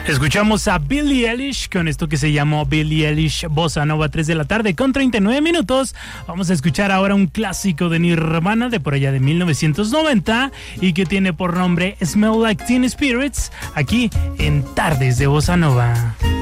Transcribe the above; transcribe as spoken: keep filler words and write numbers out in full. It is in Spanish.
Escuchamos a Billie Eilish con esto que se llamó Billie Eilish Bossa Nova, tres de la tarde con treinta y nueve minutos. Vamos a escuchar ahora un clásico de Nirvana de por allá de mil novecientos noventa y que tiene por nombre Smell Like Teen Spirits, aquí en Tardes de Bossa Nova.